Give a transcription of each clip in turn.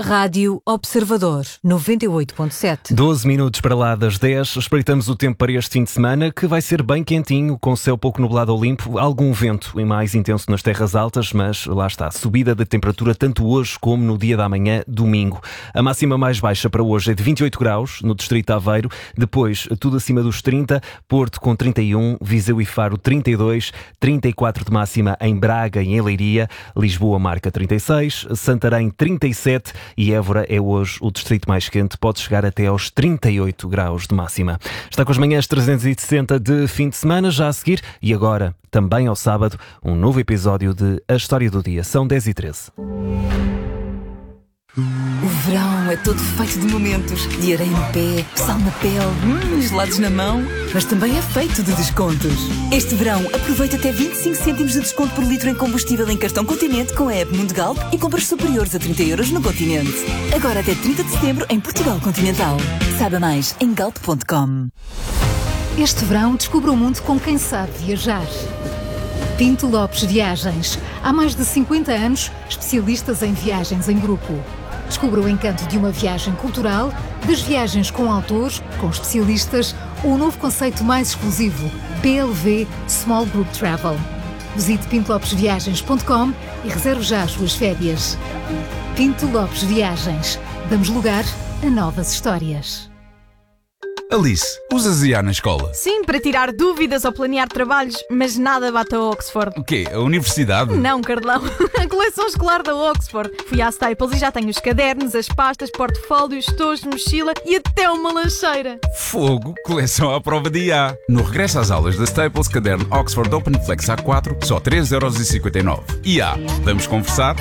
Rádio Observador 98.7. 12 minutos para lá das 10. Espreitamos o tempo para este fim de semana, que vai ser bem quentinho, com céu pouco nublado ou limpo, algum vento e mais intenso nas terras altas, mas lá está, subida da temperatura tanto hoje como no dia da manhã, domingo. A máxima mais baixa para hoje é de 28 graus no distrito de Aveiro, depois tudo acima dos 30, Porto com 31, Viseu e Faro 32, 34 de máxima em Braga e em Leiria, Lisboa marca 36, Santarém 37 e Évora é hoje o distrito mais quente, pode chegar até aos 38 graus de máxima. Está com as manhãs 360 de fim de semana, já a seguir, e agora, também ao sábado, um novo episódio de A História do Dia. São 10h13. O verão é todo feito de momentos, de areia no pé, sal na pele, gelados na mão, mas também é feito de descontos. Este verão aproveita até 25 cêntimos de desconto por litro em combustível em cartão Continente com a app Mundo Galp e compras superiores a 30 euros no Continente. Agora até 30 de setembro em Portugal Continental. Saiba mais em galp.com. Este verão descubra o mundo com quem sabe viajar. Pinto Lopes Viagens. Há mais de 50 anos, especialistas em viagens em grupo. Descubra o encanto de uma viagem cultural, das viagens com autores, com especialistas, ou o novo conceito mais exclusivo, PLV Small Group Travel. Visite pintolopesviagens.com e reserve já as suas férias. Pinto Lopes Viagens. Damos lugar a novas histórias. Alice, usas IA na escola? Sim, para tirar dúvidas ou planear trabalhos, mas nada bate a Oxford. O quê? A universidade? Não, Carlão. A coleção escolar da Oxford. Fui à Staples e já tenho os cadernos, as pastas, portfólios, estojos, mochila e até uma lancheira. Fogo, coleção à prova de IA. No regresso às aulas da Staples, caderno Oxford Open Flex A4, só 3,59€. IA, vamos conversar?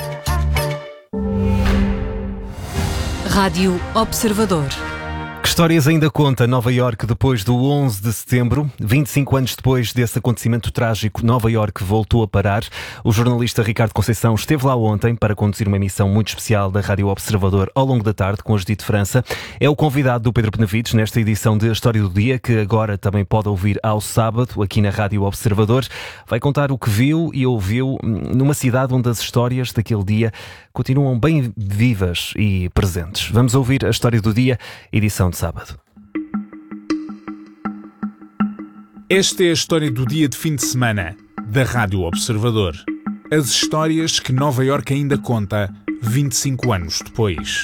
Rádio Observador. Que histórias ainda conta Nova Iorque depois do 11 de setembro? 25 anos depois desse acontecimento trágico, Nova Iorque voltou a parar. O jornalista Ricardo Conceição esteve lá ontem para conduzir uma emissão muito especial da Rádio Observador ao longo da tarde com a Judite França. É o convidado do Pedro Benevides nesta edição de A História do Dia, que agora também pode ouvir ao sábado aqui na Rádio Observador. Vai contar o que viu e ouviu numa cidade onde as histórias daquele dia continuam bem vivas e presentes. Vamos ouvir A História do Dia, edição de sábado. Esta é a história do dia de fim de semana da Rádio Observador. As histórias que Nova Iorque ainda conta 25 anos depois.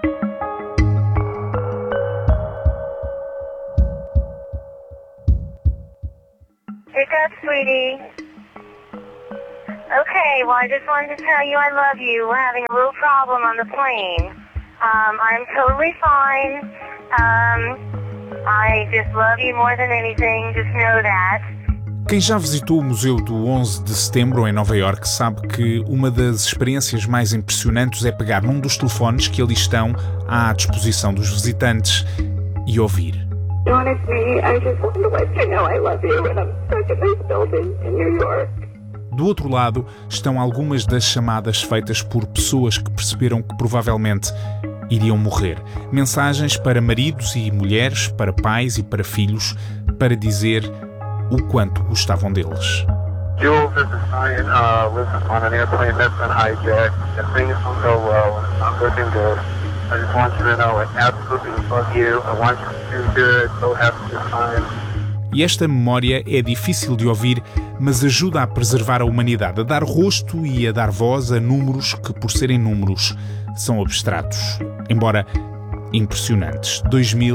Pick up, sweetie. Okay, well, I just wanted to tell you I love you. We're having a little problem on the plane. I'm totally fine. I just love you more than anything. Just know that. Quem já visitou o Museu do 11 de Setembro em Nova Iorque sabe que uma das experiências mais impressionantes é pegar num dos telefones que ali estão à disposição dos visitantes e ouvir. Honestly, I just wanted to let you know I love you and I'm stuck in this building in New York. Do outro lado estão algumas das chamadas feitas por pessoas que perceberam que provavelmente iriam morrer. Mensagens para maridos e mulheres, para pais e para filhos, para dizer o quanto gostavam deles. Jules, this is Ryan. Lives on an airplane that's been hijacked and things don't go well and it's not looking good. I just want you to know I absolutely love you. I want you to do good. So have a good time. E esta memória é difícil de ouvir, mas ajuda a preservar a humanidade, a dar rosto e a dar voz a números que, por serem números, são abstratos, embora impressionantes.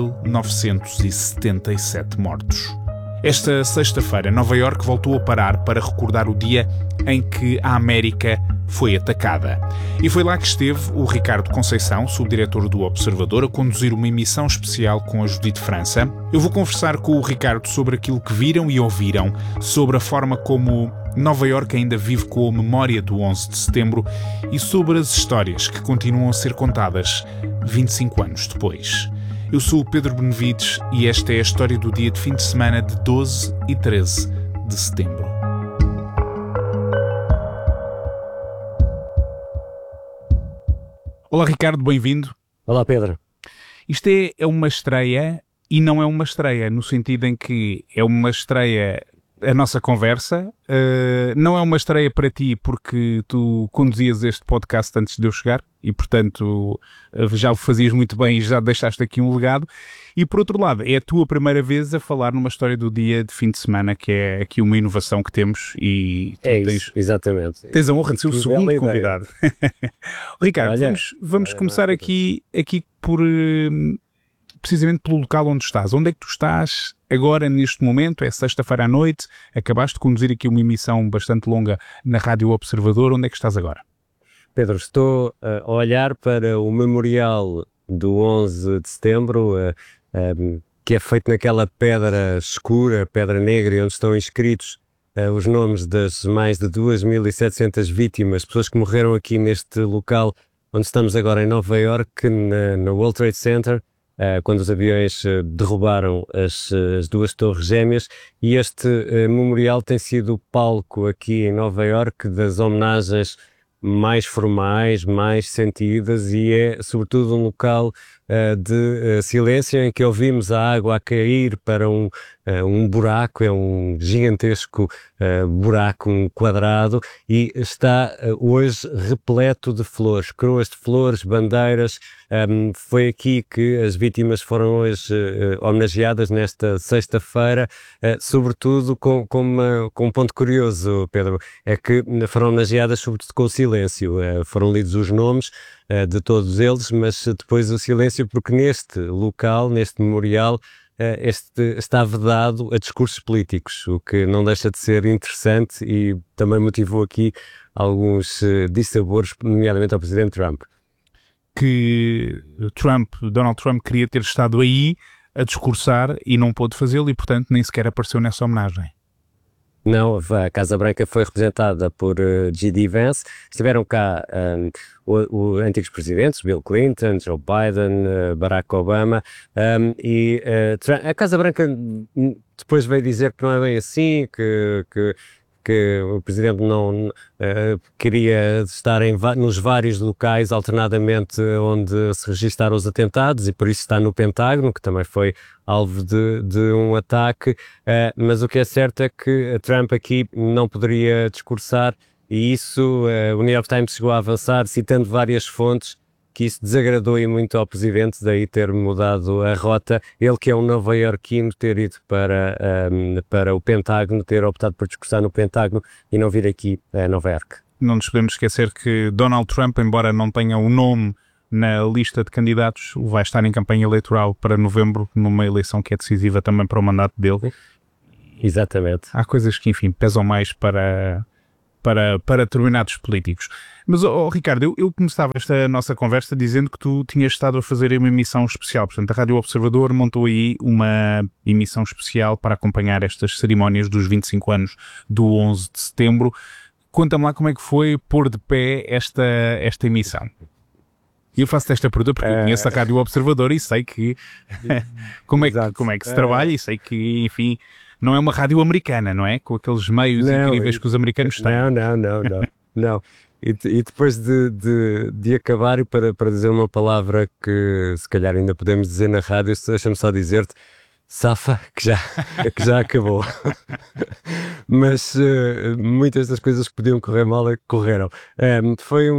2.977 mortos. Esta sexta-feira, Nova Iorque voltou a parar para recordar o dia em que a América foi atacada. E foi lá que esteve o Ricardo Conceição, subdiretor do Observador, a conduzir uma emissão especial com a Judite França. Eu vou conversar com o Ricardo sobre aquilo que viram e ouviram, sobre a forma como Nova Iorque ainda vive com a memória do 11 de setembro e sobre as histórias que continuam a ser contadas 25 anos depois. Eu sou o Pedro Benevides e esta é a história do dia de fim de semana de 12 e 13 de setembro. Olá Ricardo, bem-vindo. Olá Pedro. Isto é uma estreia e não é uma estreia, no sentido em que é uma estreia a nossa conversa. Não é uma estreia para ti porque tu conduzias este podcast antes de eu chegar e, portanto, já o fazias muito bem e já deixaste aqui um legado. E, por outro lado, é a tua primeira vez a falar numa história do dia de fim de semana, que é aqui uma inovação que temos e isso, exatamente. Tens a honra de ser o segundo convidado. Ricardo, Olha, vamos começar aqui por... precisamente pelo local onde estás. Onde é que tu estás agora, neste momento? É sexta-feira à noite, acabaste de conduzir aqui uma emissão bastante longa na Rádio Observador. Onde é que estás agora? Pedro, estou a olhar para o memorial do 11 de setembro, que é feito naquela pedra escura, pedra negra, onde estão inscritos os nomes das mais de 2.700 vítimas, pessoas que morreram aqui neste local onde estamos agora em Nova Iorque, no World Trade Center, quando os aviões derrubaram as duas torres gêmeas, e este memorial tem sido o palco aqui em Nova Iorque das homenagens mais formais, mais sentidas, e é sobretudo um local de silêncio em que ouvimos a água a cair para um buraco, é um gigantesco buraco, um quadrado, e está hoje repleto de flores, coroas de flores, bandeiras. Foi aqui que as vítimas foram hoje homenageadas nesta sexta-feira, sobretudo com um ponto curioso, Pedro, é que foram homenageadas sobretudo com o silêncio. Foram lidos os nomes de todos eles, mas depois o silêncio, porque neste local, neste memorial, está vedado a discursos políticos, o que não deixa de ser interessante e também motivou aqui alguns dissabores, nomeadamente ao Presidente Trump. Que Donald Trump queria ter estado aí a discursar e não pôde fazê-lo e, portanto, nem sequer apareceu nessa homenagem. Não, a Casa Branca foi representada por J.D. Vance. Estiveram cá os antigos presidentes, Bill Clinton, Joe Biden, Barack Obama, e a Casa Branca depois veio dizer que não é bem assim, que o Presidente não queria estar nos vários locais alternadamente onde se registaram os atentados, e por isso está no Pentágono, que também foi alvo de um ataque, mas o que é certo é que Trump aqui não poderia discursar, e isso o New York Times chegou a avançar, citando várias fontes, que isso desagradou muito ao Presidente, daí ter mudado a rota. Ele, que é um nova-iorquino, ter ido para o Pentágono, ter optado por discursar no Pentágono e não vir aqui a Nova Iorque. Não nos podemos esquecer que Donald Trump, embora não tenha o nome na lista de candidatos, vai estar em campanha eleitoral para novembro, numa eleição que é decisiva também para o mandato dele. Exatamente. Há coisas que, enfim, pesam mais para determinados políticos. Mas, Ricardo, eu começava esta nossa conversa dizendo que tu tinhas estado a fazer uma emissão especial. Portanto, a Rádio Observador montou aí uma emissão especial para acompanhar estas cerimónias dos 25 anos do 11 de setembro. Conta-me lá como é que foi pôr de pé esta emissão. E eu faço-te esta pergunta porque eu conheço a Rádio Observador e sei que como é que se trabalha, e sei que, enfim, não é uma rádio americana, não é? Com aqueles meios incríveis que os americanos têm. Não. E depois de acabar, e para dizer uma palavra que se calhar ainda podemos dizer na rádio, deixa-me só dizer-te, safa, que já acabou. Mas muitas das coisas que podiam correr mal correram. Foi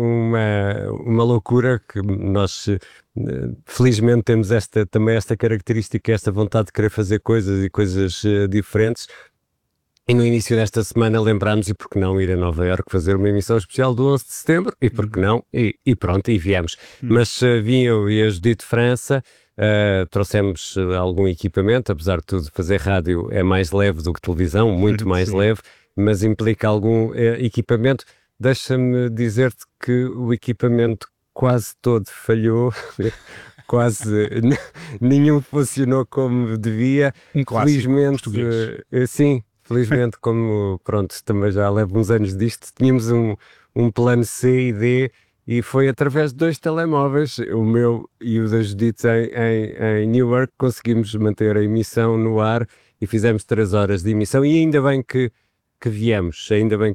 uma loucura que nós felizmente temos também esta característica, esta vontade de querer fazer coisas diferentes. E no início desta semana lembrámos, e por que não ir a Nova Iorque fazer uma emissão especial do 11 de setembro, e por que não, e pronto, e viemos. Mas vim eu e a Judite França, trouxemos algum equipamento, apesar de tudo fazer rádio é mais leve do que televisão, muito mais leve, mas implica algum equipamento. Deixa-me dizer-te que o equipamento quase todo falhou, quase nenhum funcionou como devia. Felizmente, sim. Felizmente, como pronto, também já levo uns anos disto, tínhamos um plano C e D, e foi através de 2 telemóveis, o meu e o da Judite em Newark, conseguimos manter a emissão no ar e fizemos 3 horas de emissão, e ainda bem que viemos.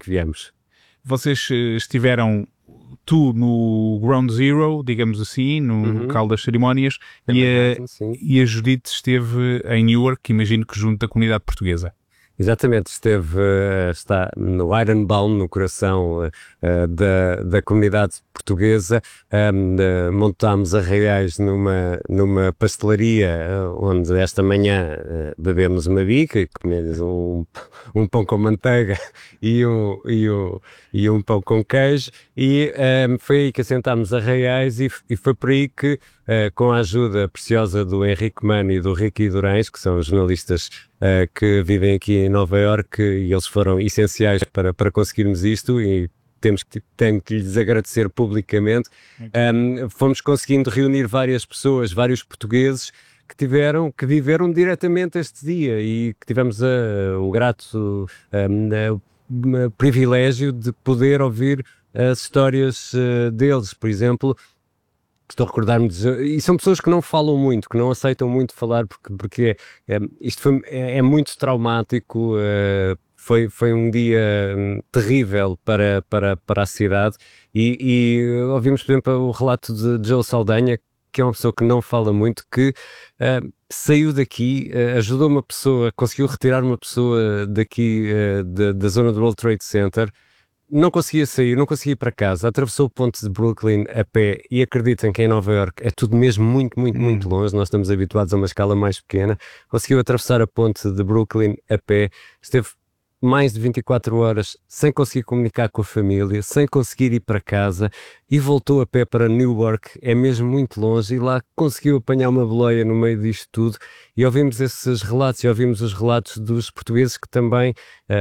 Vocês estiveram, tu no Ground Zero, digamos assim, no local das cerimónias, e a Judite esteve em Newark, imagino que junto da comunidade portuguesa. Exatamente, está no Ironbound, no coração da comunidade portuguesa. Montámos arraiais numa pastelaria onde esta manhã bebemos uma bica e comemos um pão com manteiga e um pão com queijo, e foi aí que assentámos arraiais, e foi por aí que, com a ajuda preciosa do Henrique Mano e do Ricky Durães, que são os jornalistas que vivem aqui em Nova Iorque, e eles foram essenciais para conseguirmos isto, e tenho que lhes agradecer publicamente. Fomos conseguindo reunir várias pessoas, vários portugueses que viveram diretamente este dia, e que tivemos o grato privilégio de poder ouvir as histórias deles. Por exemplo, estou a recordar-me e são pessoas que não falam muito, que não aceitam muito falar, porque isto é muito traumático. Foi um dia terrível para a cidade, e ouvimos, por exemplo, o relato de Joe Saldanha, que é uma pessoa que não fala muito, que saiu daqui, ajudou uma pessoa, conseguiu retirar uma pessoa daqui da zona do World Trade Center. Não conseguia sair, não conseguia ir para casa, atravessou o ponte de Brooklyn a pé, e acreditem que em Nova Iorque é tudo mesmo muito longe, nós estamos habituados a uma escala mais pequena. Conseguiu atravessar a ponte de Brooklyn a pé, esteve mais de 24 horas sem conseguir comunicar com a família, sem conseguir ir para casa, e voltou a pé para Newark, é mesmo muito longe, e lá conseguiu apanhar uma boleia no meio disto tudo. E ouvimos esses relatos, e ouvimos os relatos dos portugueses que também...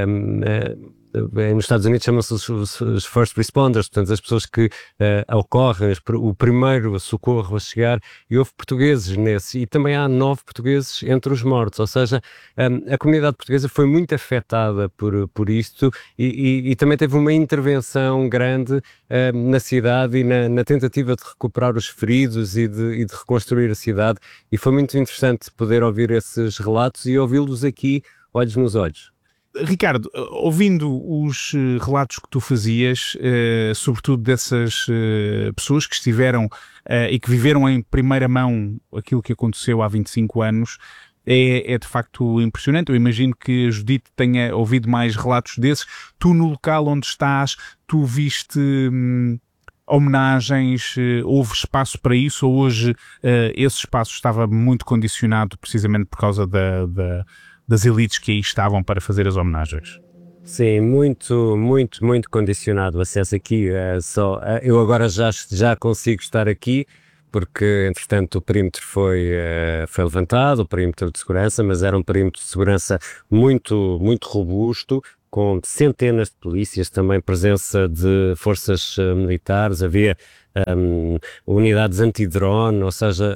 nos Estados Unidos chamam-se os first responders, portanto as pessoas que ocorrem, o primeiro socorro a chegar, e houve portugueses nesse, e também há 9 portugueses entre os mortos, ou seja, a comunidade portuguesa foi muito afetada por isto, e também teve uma intervenção grande na cidade, e na tentativa de recuperar os feridos e de reconstruir a cidade, e foi muito interessante poder ouvir esses relatos e ouvi-los aqui, olhos nos olhos. Ricardo, ouvindo os relatos que tu fazias, sobretudo dessas pessoas que estiveram e que viveram em primeira mão aquilo que aconteceu há 25 anos, é de facto impressionante. Eu imagino que a Judite tenha ouvido mais relatos desses. Tu, no local onde estás, tu viste homenagens, houve espaço para isso, ou hoje esse espaço estava muito condicionado precisamente por causa das elites que aí estavam para fazer as homenagens? Sim, muito condicionado o acesso aqui. Eu agora já consigo estar aqui, porque entretanto o perímetro foi levantado, o perímetro de segurança, mas era um perímetro de segurança muito robusto, com centenas de polícias, também presença de forças militares, havia unidades anti-drone, ou seja,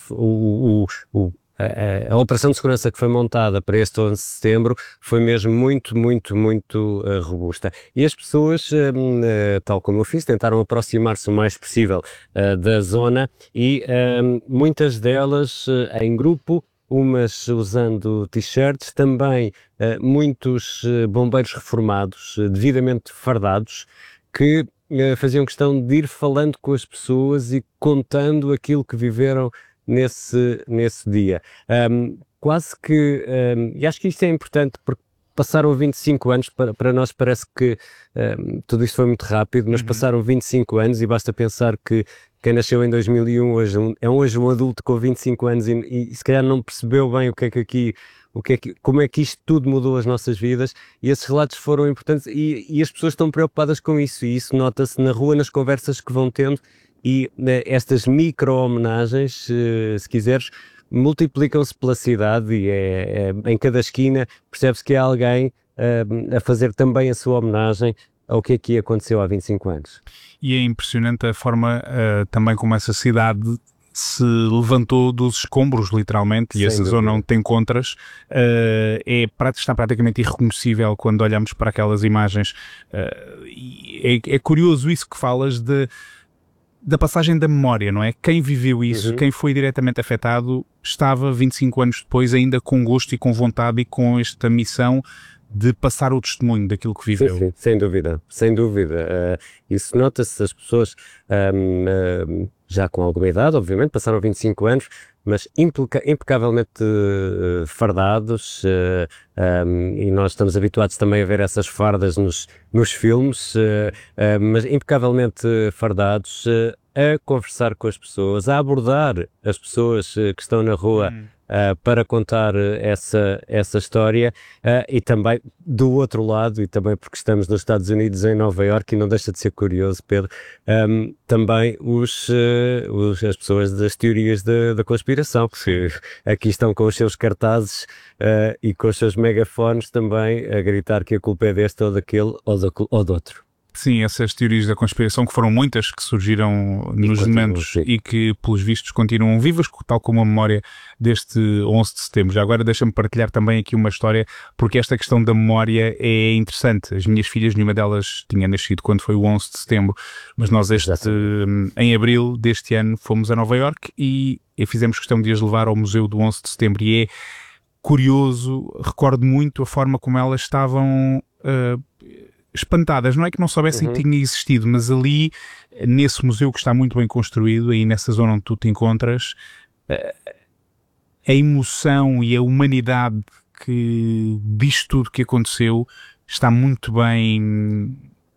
a operação de segurança que foi montada para este 11 de setembro foi mesmo muito robusta. E as pessoas, tal como eu fiz, tentaram aproximar-se o mais possível da zona, e muitas delas em grupo, umas usando t-shirts, também muitos bombeiros reformados, devidamente fardados, que faziam questão de ir falando com as pessoas e contando aquilo que viveram nesse dia. Quase que, e acho que isto é importante, porque passaram 25 anos, para nós parece que tudo isto foi muito rápido, mas passaram 25 anos, e basta pensar que quem nasceu em 2001 hoje um adulto com 25 anos e se calhar não percebeu bem como é que isto tudo mudou as nossas vidas, e esses relatos foram importantes, e as pessoas estão preocupadas com isso, e isso nota-se na rua, nas conversas que vão tendo. E estas micro-homenagens, se quiseres, multiplicam-se pela cidade, e em cada esquina percebe-se que há alguém a fazer também a sua homenagem ao que aqui aconteceu há 25 anos. E é impressionante a forma também como essa cidade se levantou dos escombros, literalmente, e essa zona onde te encontras está praticamente irreconhecível quando olhamos para aquelas imagens. É curioso isso que falas da passagem da memória, não é? Quem viveu isso, quem foi diretamente afetado, estava 25 anos depois ainda com gosto e com vontade e com esta missão de passar o testemunho daquilo que viveu. Sim, sem dúvida. Isso nota-se, as pessoas já com alguma idade, obviamente, passaram 25 anos, mas impecavelmente fardados, e nós estamos habituados também a ver essas fardas nos filmes, mas impecavelmente fardados, a conversar com as pessoas, a abordar as pessoas que estão na rua para contar essa história, e também do outro lado, e também porque estamos nos Estados Unidos, em Nova Iorque, e não deixa de ser curioso, Pedro, também as pessoas das teorias da conspiração, que aqui estão com os seus cartazes e com os seus megafones também a gritar que a culpa é deste ou daquele ou do outro. Sim, essas teorias da conspiração, que foram muitas, que surgiram nos momentos e que, pelos vistos, continuam vivas, tal como a memória deste 11 de setembro. Já agora deixa-me partilhar também aqui uma história, porque esta questão da memória é interessante. As minhas filhas, nenhuma delas tinha nascido quando foi o 11 de setembro, mas nós em abril deste ano fomos a Nova Iorque e fizemos questão de as levar ao Museu do 11 de setembro, e é curioso, recordo muito a forma como elas estavam espantadas, não é que não soubessem que tinha existido, mas ali, nesse museu que está muito bem construído, aí nessa zona onde tu te encontras, a emoção e a humanidade que diz tudo que aconteceu está muito bem.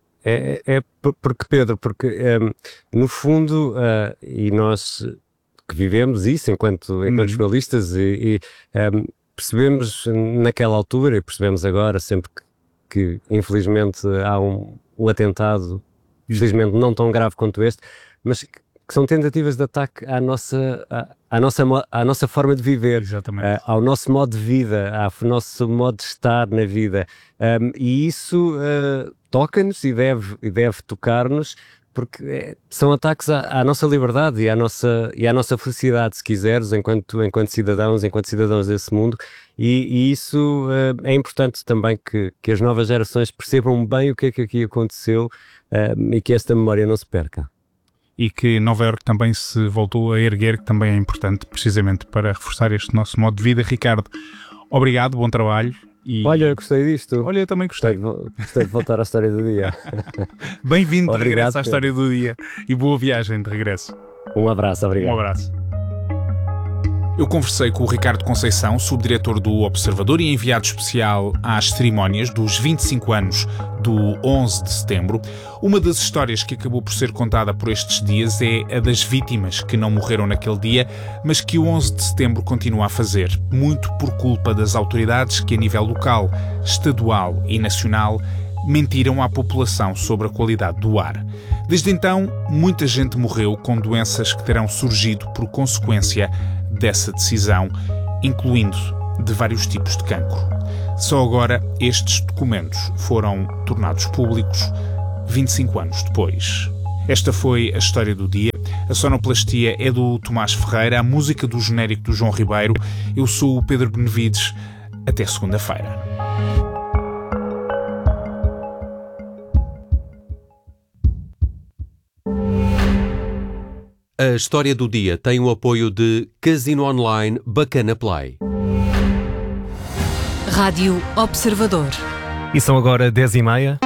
Porque no fundo, e nós que vivemos isso enquanto jornalistas, e percebemos naquela altura, e percebemos agora, sempre que infelizmente há um atentado, infelizmente não tão grave quanto este, mas que são tentativas de ataque à nossa forma de viver, ao nosso modo de vida, ao nosso modo de estar na vida, e isso toca-nos e deve tocar-nos, porque são ataques à nossa liberdade e à nossa felicidade, se quiseres, enquanto cidadãos desse mundo, e isso é importante também que as novas gerações percebam bem o que é que aqui aconteceu, e que esta memória não se perca. E que Nova Iorque também se voltou a erguer, que também é importante, precisamente para reforçar este nosso modo de vida. Ricardo, obrigado, bom trabalho. Olha, eu gostei disto. Olha, eu também gostei. Gostei de voltar à história do dia. Bem-vindo de regresso à história do dia e boa viagem de regresso. Um abraço, obrigado. Um abraço. Eu conversei com o Ricardo Conceição, subdiretor do Observador e enviado especial às cerimónias dos 25 anos do 11 de setembro. Uma das histórias que acabou por ser contada por estes dias é a das vítimas que não morreram naquele dia, mas que o 11 de setembro continua a fazer, muito por culpa das autoridades que, a nível local, estadual e nacional, mentiram à população sobre a qualidade do ar. Desde então, muita gente morreu com doenças que terão surgido por consequência dessa decisão, incluindo de vários tipos de cancro. Só agora estes documentos foram tornados públicos 25 anos depois. Esta foi a história do dia. A sonoplastia é do Tomás Ferreira, a música do genérico do João Ribeiro. Eu sou o Pedro Benevides. Até segunda-feira. A história do dia tem o apoio de Casino Online Bacana Play. Rádio Observador. E são agora 10h30.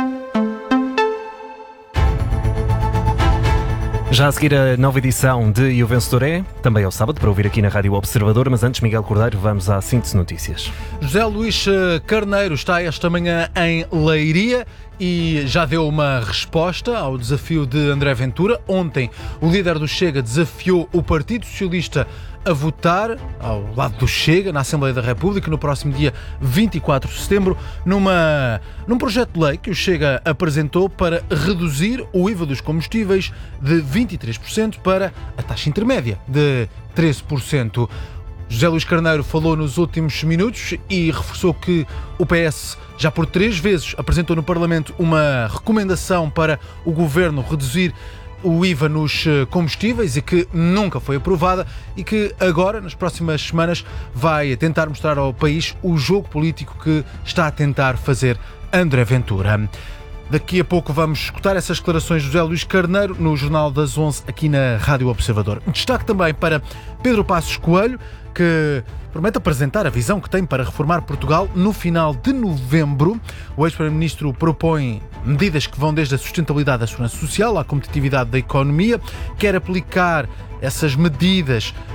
Já a seguir a nova edição de E o Vencedor é, também ao sábado, para ouvir aqui na Rádio Observador, mas antes, Miguel Cordeiro, vamos à síntese notícias. José Luís Carneiro está esta manhã em Leiria e já deu uma resposta ao desafio de André Ventura. Ontem, o líder do Chega desafiou o Partido Socialista a votar ao lado do Chega na Assembleia da República no próximo dia 24 de setembro num projeto de lei que o Chega apresentou para reduzir o IVA dos combustíveis de 23% para a taxa intermédia de 13%. José Luís Carneiro falou nos últimos minutos e reforçou que o PS já por 3 vezes apresentou no Parlamento uma recomendação para o Governo reduzir o IVA nos combustíveis e que nunca foi aprovada e que agora, nas próximas semanas, vai tentar mostrar ao país o jogo político que está a tentar fazer André Ventura. Daqui a pouco vamos escutar essas declarações de José Luís Carneiro no Jornal das 11 aqui na Rádio Observador. Destaque também para Pedro Passos Coelho, que promete apresentar a visão que tem para reformar Portugal no final de novembro. O ex-primeiro-ministro propõe medidas que vão desde a sustentabilidade da segurança social à competitividade da economia, quer aplicar essas medidas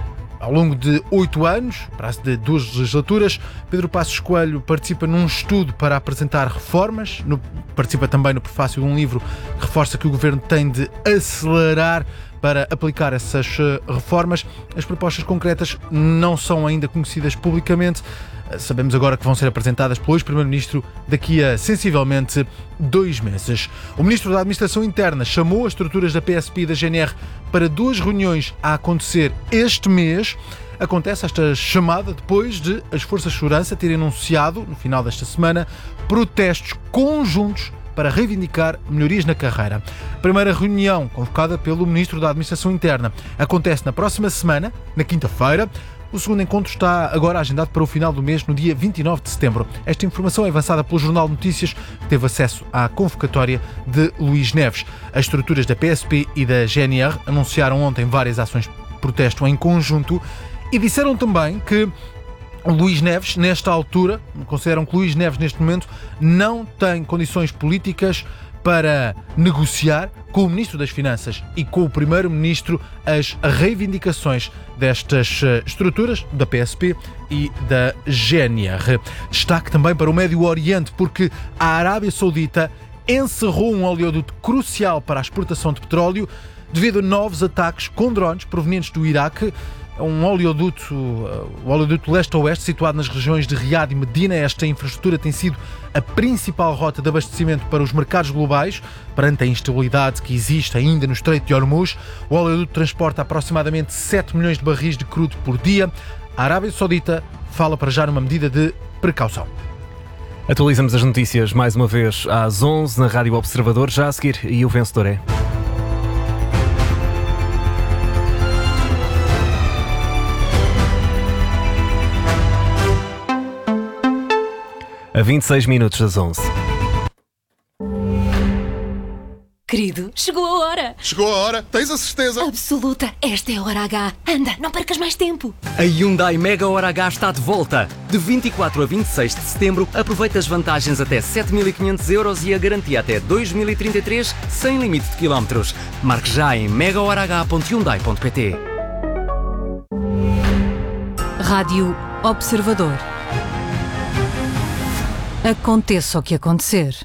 Ao longo de 8 anos, prazo de 2 legislaturas, Pedro Passos Coelho participa num estudo para apresentar reformas, participa também no prefácio de um livro que reforça que o Governo tem de acelerar para aplicar essas reformas. As propostas concretas não são ainda conhecidas publicamente. Sabemos agora que vão ser apresentadas pelo ex-primeiro-ministro daqui a sensivelmente 2 meses. O ministro da Administração Interna chamou as estruturas da PSP e da GNR para 2 reuniões a acontecer este mês. Acontece esta chamada depois de as forças de segurança terem anunciado, no final desta semana, protestos conjuntos para reivindicar melhorias na carreira. A primeira reunião, convocada pelo ministro da Administração Interna, acontece na próxima semana, na quinta-feira. O segundo encontro está agora agendado para o final do mês, no dia 29 de setembro. Esta informação é avançada pelo Jornal de Notícias, que teve acesso à convocatória de Luís Neves. As estruturas da PSP e da GNR anunciaram ontem várias ações de protesto em conjunto e disseram também que Luís Neves, nesta altura, consideram que Luís Neves, neste momento, não tem condições políticas para negociar com o Ministro das Finanças e com o Primeiro-Ministro as reivindicações destas estruturas, da PSP e da GNR. Destaque também para o Médio Oriente, porque a Arábia Saudita encerrou um oleoduto crucial para a exportação de petróleo devido a novos ataques com drones provenientes do Iraque. Um oleoduto, o oleoduto leste-oeste, situado nas regiões de Riad e Medina. Esta infraestrutura tem sido a principal rota de abastecimento para os mercados globais, perante a instabilidade que existe ainda no Estreito de Hormuz. O oleoduto transporta aproximadamente 7 milhões de barris de crudo por dia. A Arábia Saudita fala para já numa medida de precaução. Atualizamos as notícias mais uma vez às 11 na Rádio Observador. Já a seguir, e o vencedor é... A 26 minutos das 11. Querido, chegou a hora. Chegou a hora, tens a certeza? Absoluta, esta é a hora H. Anda, não percas mais tempo. A Hyundai Mega Hora H está de volta. De 24 a 26 de setembro, aproveita as vantagens até 7.500€ e a garantia até 2033, sem limite de quilómetros. Marque já em megahorah.hyundai.pt. Rádio Observador. Aconteça o que acontecer.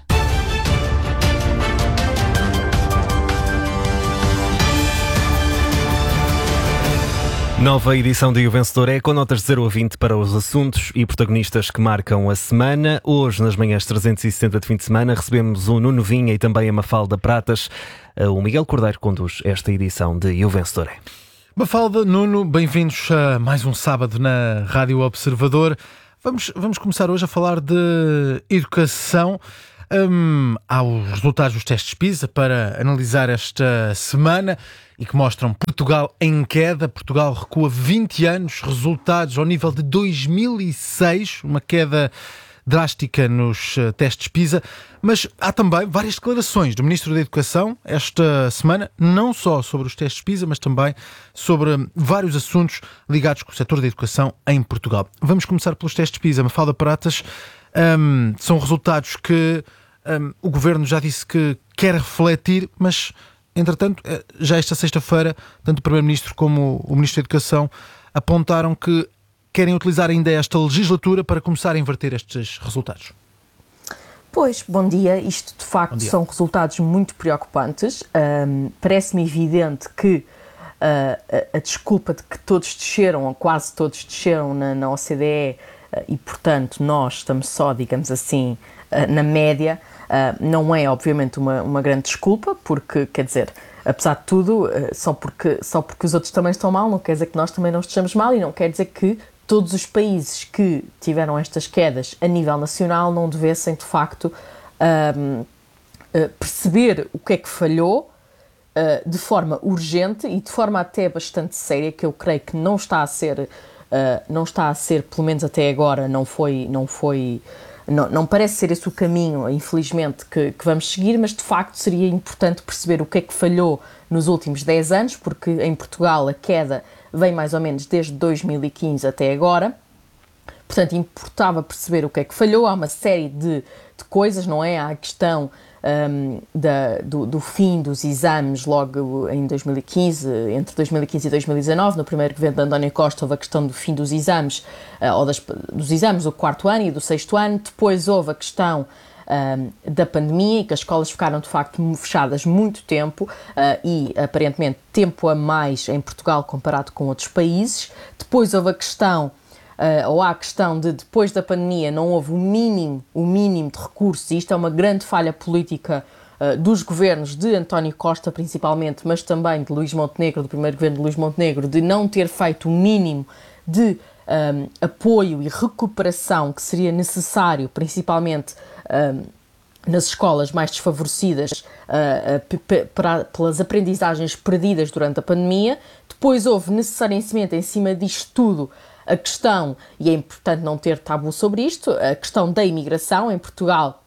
Nova edição de O Vencedor é com notas de 0 a 20 para os assuntos e protagonistas que marcam a semana. Hoje, nas manhãs 360 de fim de semana, recebemos o Nuno Vinha e também a Mafalda Pratas. O Miguel Cordeiro conduz esta edição de O Vencedor é. Mafalda, Nuno, bem-vindos a mais um sábado na Rádio Observador. Vamos começar hoje a falar de educação. Há os resultados dos testes PISA para analisar esta semana e que mostram Portugal em queda. Portugal recua 20 anos, resultados ao nível de 2006, uma queda drástica nos testes PISA, mas há também várias declarações do Ministro da Educação esta semana, não só sobre os testes PISA, mas também sobre vários assuntos ligados com o setor da educação em Portugal. Vamos começar pelos testes PISA. Mafalda Pratas, são resultados que o Governo já disse que quer refletir, mas, entretanto, já esta sexta-feira, tanto o Primeiro-Ministro como o Ministro da Educação apontaram que querem utilizar ainda esta legislatura para começar a inverter estes resultados. Pois, bom dia. Isto, de facto, são resultados muito preocupantes. Parece-me evidente que a desculpa de que todos desceram, ou quase todos desceram na OCDE, e, portanto, nós estamos só, digamos assim, na média, não é, obviamente, uma grande desculpa, porque, quer dizer, apesar de tudo, só porque os outros também estão mal, não quer dizer que nós também não estejamos mal, e não quer dizer que todos os países que tiveram estas quedas a nível nacional não devessem, de facto, perceber o que é que falhou de forma urgente e de forma até bastante séria, que eu creio que não está a ser, pelo menos até agora, não parece ser esse o caminho, infelizmente, que vamos seguir, mas de facto seria importante perceber o que é que falhou nos últimos 10 anos, porque em Portugal a queda vem mais ou menos desde 2015 até agora. Portanto, importava perceber o que é que falhou. Há uma série de coisas, não é? Há a questão do fim dos exames logo em 2015, entre 2015 e 2019, no primeiro governo de António Costa houve a questão do fim dos exames, dos exames do 4º ano e do 6º ano, depois houve a questão da pandemia e que as escolas ficaram de facto fechadas muito tempo e aparentemente tempo a mais em Portugal comparado com outros países. Depois houve a questão ou há a questão de depois da pandemia não houve o mínimo de recursos, e isto é uma grande falha política dos governos de António Costa principalmente, mas também de Luís Montenegro, do primeiro governo de Luís Montenegro, de não ter feito o mínimo de apoio e recuperação que seria necessário, principalmente nas escolas mais desfavorecidas, pelas aprendizagens perdidas durante a pandemia. Depois houve necessariamente em cima disto tudo a questão, e é importante não ter tabu sobre isto, a questão da imigração em Portugal.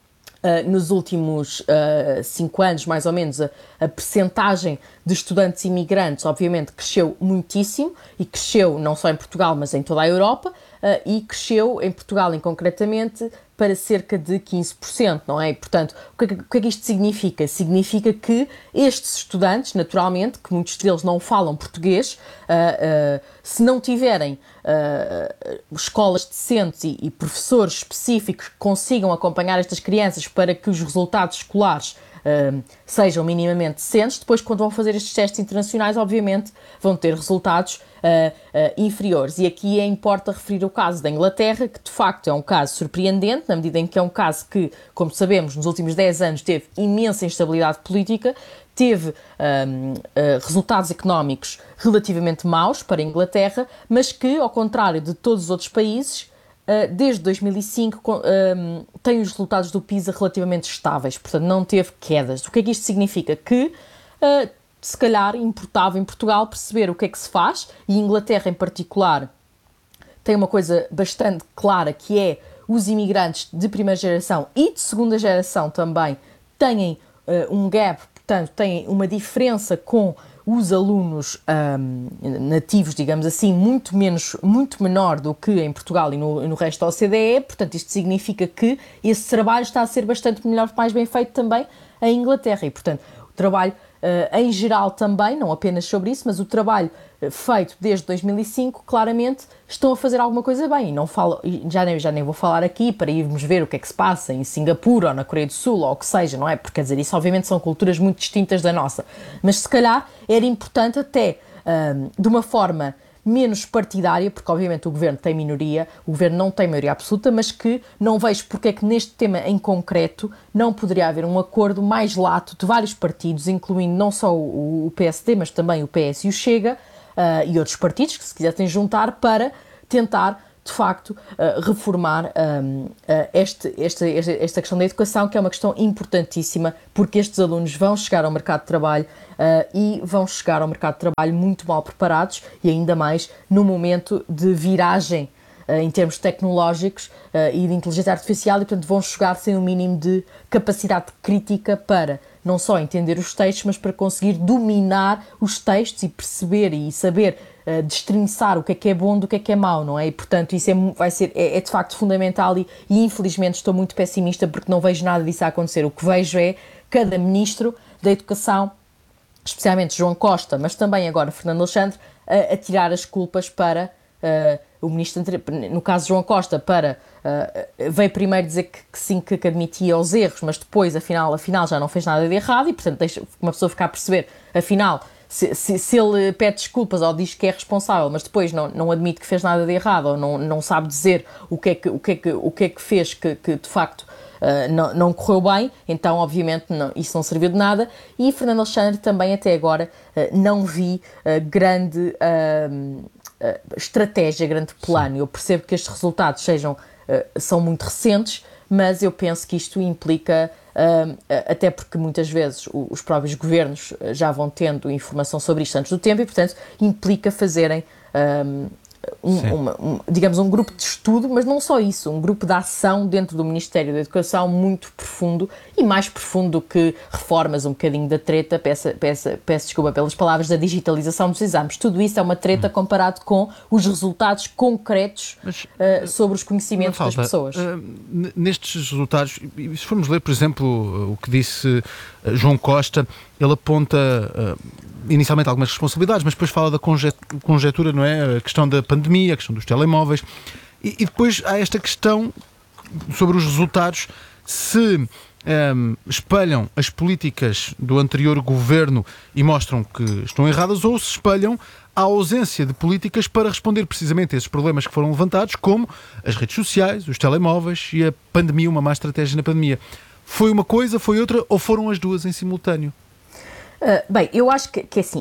Nos últimos 5 anos, mais ou menos, a percentagem de estudantes imigrantes, obviamente, cresceu muitíssimo, e cresceu não só em Portugal, mas em toda a Europa, e cresceu em Portugal, concretamente, para cerca de 15%, não é? E, portanto, o que é que isto significa? Significa que estes estudantes, naturalmente, que muitos deles não falam português, se não tiverem escolas decentes e professores específicos que consigam acompanhar estas crianças para que os resultados escolares sejam minimamente decentes, depois quando vão fazer estes testes internacionais, obviamente, vão ter resultados inferiores. E aqui importa referir o caso da Inglaterra, que de facto é um caso surpreendente, na medida em que é um caso que, como sabemos, nos últimos 10 anos teve imensa instabilidade política, teve resultados económicos relativamente maus para a Inglaterra, mas que, ao contrário de todos os outros países, desde 2005 tem os resultados do PISA relativamente estáveis, portanto não teve quedas. O que é que isto significa? Que se calhar importava em Portugal perceber o que é que se faz, e a Inglaterra em particular tem uma coisa bastante clara, que é os imigrantes de primeira geração e de segunda geração também têm um gap, portanto têm uma diferença com os alunos nativos, digamos assim, muito menor do que em Portugal e no resto da OCDE. Portanto, isto significa que esse trabalho está a ser bastante melhor, mais bem feito também em Inglaterra. E, portanto, o trabalho em geral também, não apenas sobre isso, mas o trabalho feito desde 2005, claramente estão a fazer alguma coisa bem. E não falo, já nem vou falar aqui para irmos ver o que é que se passa em Singapura ou na Coreia do Sul ou o que seja, não é? Porque, quer dizer, isso obviamente são culturas muito distintas da nossa. Mas se calhar era importante até, de uma forma menos partidária, porque obviamente o governo tem minoria, o governo não tem maioria absoluta, mas que não vejo porque é que neste tema em concreto não poderia haver um acordo mais lato de vários partidos, incluindo não só o PSD, mas também o PS e o Chega, e outros partidos que se quisessem juntar para tentar, de facto, reformar esta questão da educação, que é uma questão importantíssima, porque estes alunos vão chegar ao mercado de trabalho e vão chegar ao mercado de trabalho muito mal preparados, e ainda mais no momento de viragem em termos tecnológicos e de inteligência artificial, e portanto vão chegar sem o mínimo de capacidade crítica para não só entender os textos, mas para conseguir dominar os textos e perceber e saber destrinçar o que é bom do que é mau, não é? E portanto isso vai ser de facto fundamental, e infelizmente estou muito pessimista porque não vejo nada disso a acontecer. O que vejo é cada ministro da Educação, especialmente João Costa, mas também agora Fernando Alexandre, a tirar as culpas para o ministro, no caso João Costa, veio primeiro dizer que sim, que admitia os erros, mas depois afinal já não fez nada de errado, e portanto deixa uma pessoa ficar a perceber, afinal, se ele pede desculpas ou diz que é responsável, mas depois não admite que fez nada de errado, ou não sabe dizer o que é que fez que de facto não correu bem, então obviamente isso não serviu de nada. E Fernando Alexandre também até agora não vi grande estratégia, grande plano. Sim. Eu percebo que estes resultados são muito recentes, mas eu penso que isto implica, até porque muitas vezes os próprios governos já vão tendo informação sobre isto antes do tempo, e portanto implica fazerem digamos, um grupo de estudo, mas não só isso, um grupo de ação dentro do Ministério da Educação muito profundo e mais profundo do que reformas, um bocadinho da treta, peço desculpa pelas palavras, da digitalização dos exames. Tudo isso é uma treta comparado com os resultados concretos sobre os conhecimentos das pessoas. Nestes resultados, se formos ler, por exemplo, o que disse João Costa, ele aponta inicialmente algumas responsabilidades, mas depois fala da conjectura, não é? A questão da pandemia, a questão dos telemóveis, e depois há esta questão sobre os resultados, se espelham as políticas do anterior governo e mostram que estão erradas, ou se espelham a ausência de políticas para responder precisamente a esses problemas que foram levantados, como as redes sociais, os telemóveis e a pandemia, uma má estratégia na pandemia. Foi uma coisa, foi outra, ou foram as duas em simultâneo? Bem, eu acho que assim,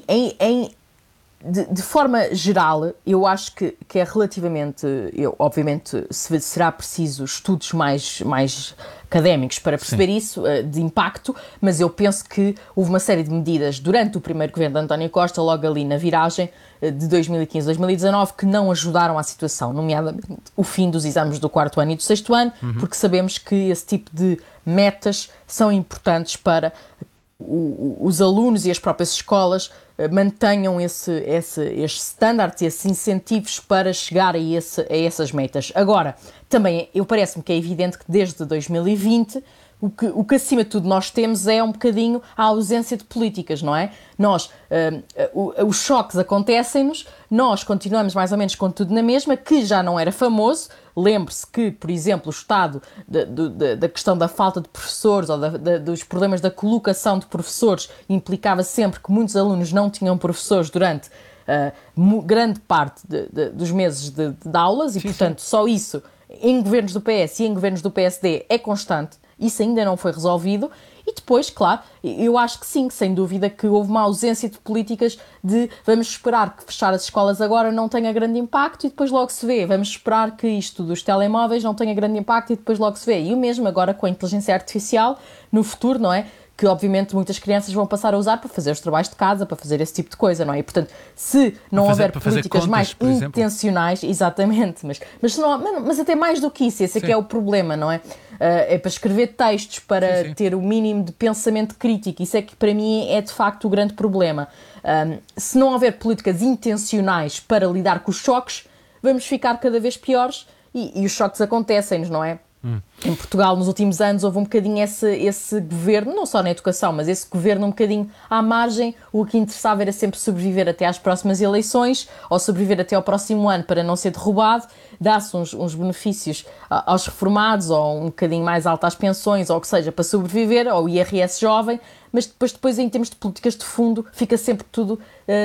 de forma geral, eu acho que é relativamente, obviamente será preciso estudos mais académicos para perceber isso, de impacto, mas eu penso que houve uma série de medidas durante o primeiro governo de António Costa, logo ali na viragem de 2015-2019, que não ajudaram à situação, nomeadamente o fim dos exames do 4º ano e do 6º ano, porque sabemos que esse tipo de metas são importantes para os alunos e as próprias escolas mantenham estes standards, esses incentivos para chegar a essas metas. Agora, também parece-me que é evidente que desde 2020 o que acima de tudo nós temos é um bocadinho a ausência de políticas, não é? Os choques acontecem-nos, nós continuamos mais ou menos com tudo na mesma, que já não era famoso. Lembre-se que, por exemplo, o estado da questão da falta de professores ou dos problemas da colocação de professores implicava sempre que muitos alunos não tinham professores durante grande parte dos meses de aulas e, portanto, só isso em governos do PS e em governos do PSD é constante. Isso ainda não foi resolvido. E depois, claro, eu acho que sim, sem dúvida que houve uma ausência de políticas de vamos esperar que fechar as escolas agora não tenha grande impacto e depois logo se vê. Vamos esperar que isto dos telemóveis não tenha grande impacto e depois logo se vê. E o mesmo agora com a inteligência artificial no futuro, não é? Que obviamente muitas crianças vão passar a usar para fazer os trabalhos de casa, para fazer esse tipo de coisa, não é? E portanto, se não houver políticas mais intencionais, exatamente, mas até mais do que isso, esse é que é o problema, não é? É para escrever textos, para ter o mínimo de pensamento crítico, isso é que para mim é de facto o grande problema. Se não houver políticas intencionais para lidar com os choques, vamos ficar cada vez piores e os choques acontecem-nos, não é? Em Portugal, nos últimos anos, houve um bocadinho esse governo, não só na educação, mas esse governo um bocadinho à margem. O que interessava era sempre sobreviver até às próximas eleições ou sobreviver até ao próximo ano para não ser derrubado, dar-se uns benefícios aos reformados ou um bocadinho mais alto às pensões ou o que seja para sobreviver, ou IRS jovem, mas depois em termos de políticas de fundo fica sempre tudo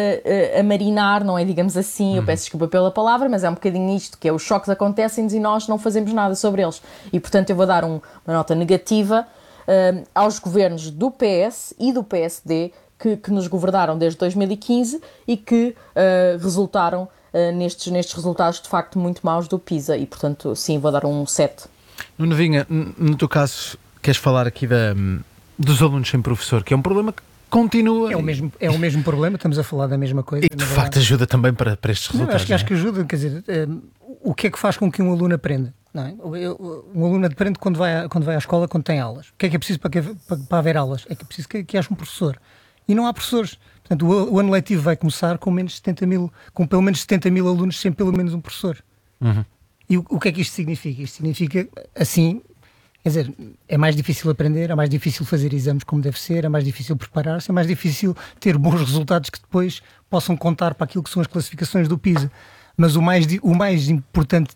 a marinar, não é? Digamos assim, eu peço desculpa pela palavra, mas é um bocadinho isto, que é os choques acontecem-nos e nós não fazemos nada sobre eles. E portanto eu vou dar uma nota negativa aos governos do PS e do PSD que nos governaram desde 2015 e que resultaram nestes resultados de facto muito maus do PISA e portanto sim, vou dar um 7. Nuno Vinha, no teu caso queres falar aqui dos alunos sem professor, que é um problema que continua. É o mesmo problema, estamos a falar da mesma coisa. E que de facto ajuda também para estes resultados. Acho que ajuda, quer dizer, o que é que faz com que um aluno aprenda? Não é? Um aluno aprende quando vai à escola, quando tem aulas. O que é preciso para haver aulas? É que é preciso que haja um professor. E não há professores. Portanto, o ano letivo vai começar com pelo menos 70 mil alunos sem pelo menos um professor. E o que é que isto significa? Isto significa, assim, quer dizer, é mais difícil aprender, é mais difícil fazer exames como deve ser, é mais difícil preparar-se, é mais difícil ter bons resultados que depois possam contar para aquilo que são as classificações do PISA. Mas o mais importante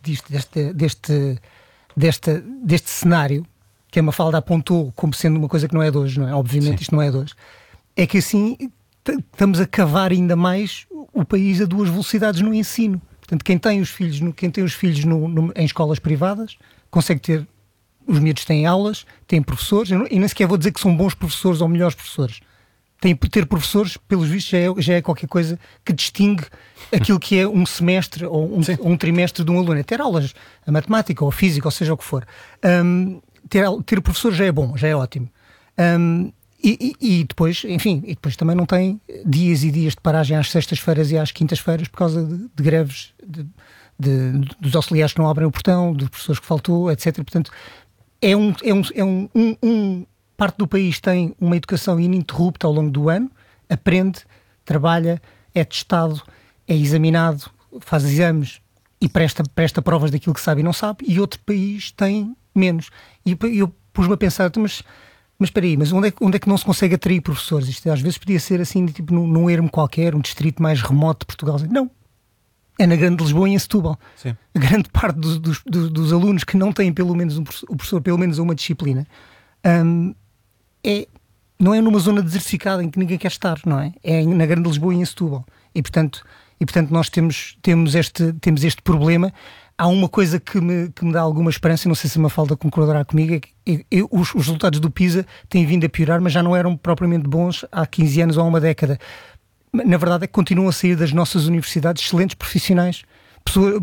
deste cenário, que a Mafalda apontou como sendo uma coisa que não é de hoje, não é? Obviamente isto não é de hoje, é que assim estamos a cavar ainda mais o país a duas velocidades no ensino. Portanto, quem tem os filhos em escolas privadas consegue ter. Os miúdos têm aulas, têm professores, e nem sequer vou dizer que são bons professores ou melhores professores. Ter professores, pelos vistos, já é qualquer coisa que distingue aquilo que é um semestre ou um trimestre de um aluno. É ter aulas, a matemática ou a física, ou seja o que for. Ter professores já é bom, já é ótimo. E depois, enfim, também não tem dias e dias de paragem às sextas-feiras e às quintas-feiras por causa de greves dos auxiliares que não abrem o portão, dos professores que faltou, etc. Portanto, parte do país tem uma educação ininterrupta ao longo do ano, aprende, trabalha, é testado, é examinado, faz exames e presta provas daquilo que sabe e não sabe, e outro país tem menos. E eu pus-me a pensar, mas espera aí, mas onde é que não se consegue atrair professores? Isto às vezes podia ser assim, tipo num ermo qualquer, um distrito mais remoto de Portugal. Não. É na Grande Lisboa e em Setúbal. Sim. A grande parte dos alunos que não têm pelo menos o professor, pelo menos uma disciplina, não é numa zona desertificada em que ninguém quer estar, não é? É na Grande Lisboa e em Setúbal. E portanto nós temos este problema. Há uma coisa que me dá alguma esperança, não sei se a Mafalda concordará comigo, é que os resultados do PISA têm vindo a piorar, mas já não eram propriamente bons há 15 anos ou há uma década. Na verdade é que continuam a sair das nossas universidades excelentes profissionais, pessoas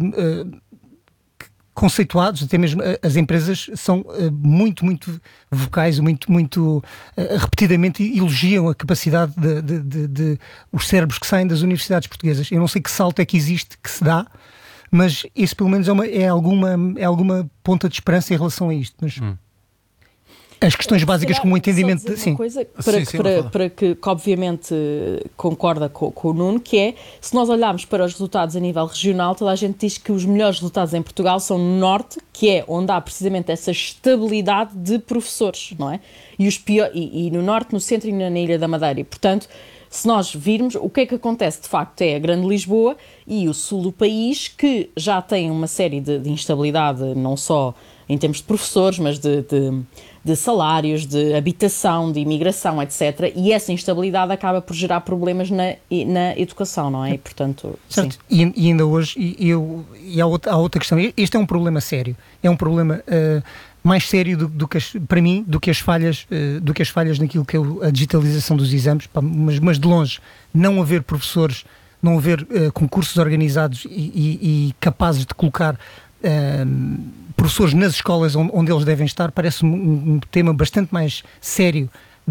conceituados, até mesmo as empresas são muito vocais, muito repetidamente elogiam a capacidade de os cérebros que saem das universidades portuguesas. Eu não sei que salto é que existe, que se dá, mas isso pelo menos é alguma ponta de esperança em relação a isto. Mas as questões básicas como o entendimento... Uma coisa para que obviamente concorda com o Nuno, que é, se nós olharmos para os resultados a nível regional, toda a gente diz que os melhores resultados em Portugal são no Norte, que é onde há precisamente essa estabilidade de professores, não é? E no Norte, no Centro e na Ilha da Madeira. E, portanto, se nós virmos, o que é que acontece de facto é a Grande Lisboa e o sul do país, que já tem uma série de instabilidade, não só em termos de professores, mas de salários, de habitação, de imigração, etc. E essa instabilidade acaba por gerar problemas na educação, não é? E, portanto, certo. E ainda hoje, há outra questão. Este é um problema sério. É um problema mais sério para mim do que as falhas naquilo que é a digitalização dos exames, mas de longe, não haver professores, não haver concursos organizados e capazes de colocar professores nas escolas onde eles devem estar, parece-me um tema bastante mais sério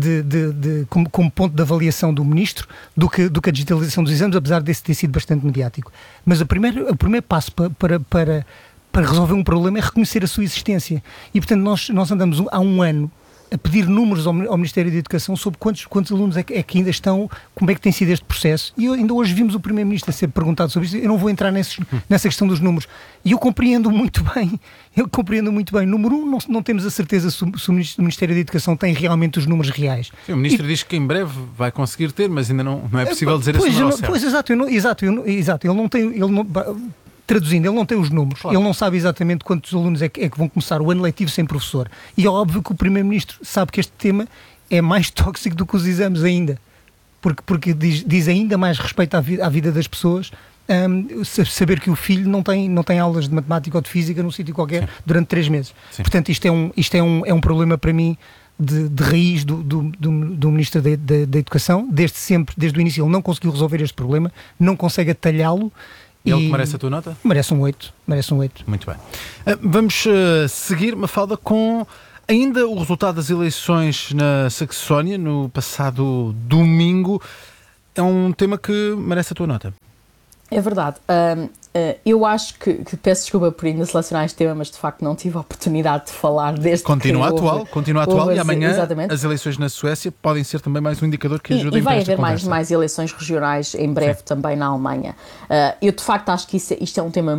como ponto de avaliação do Ministro do que a digitalização dos exames, apesar desse ter sido bastante mediático. Mas o primeiro passo para resolver um problema é reconhecer a sua existência. E, portanto, nós andamos há um ano a pedir números ao Ministério da Educação sobre quantos alunos é que ainda estão, como é que tem sido este processo. E ainda hoje vimos o Primeiro-Ministro a ser perguntado sobre isso. Eu não vou entrar nessa questão dos números. E eu compreendo muito bem. Número um, não temos a certeza se o Ministério da Educação tem realmente os números reais. Sim, o Ministro diz que em breve vai conseguir ter, mas ainda não é possível dizer esse número ao certo. Pois, exato. Ele não tem... Traduzindo, ele não tem os números, claro. Ele não sabe exatamente quantos alunos é que vão começar o ano letivo sem professor. E é óbvio que o Primeiro-Ministro sabe que este tema é mais tóxico do que os exames ainda, porque diz ainda mais respeito à vida das pessoas, saber que o filho não tem aulas de matemática ou de física num sítio qualquer durante 3 meses. Sim. Portanto, isto é um problema para mim de raiz do Ministro da Educação. Desde o início ele não conseguiu resolver este problema, não consegue atalhá-lo. E ele que merece a tua nota? Merece um 8. Muito bem. Vamos seguir, Mafalda, com ainda o resultado das eleições na Saxónia, no passado domingo. É um tema que merece a tua nota. É verdade. Eu acho que peço desculpa por ainda selecionar este tema, mas de facto não tive a oportunidade de falar deste. Continua atual e amanhã exatamente. As eleições na Suécia podem ser também mais um indicador que ajuda a vai haver mais eleições regionais em breve também na Alemanha. Eu de facto acho que isto é um tema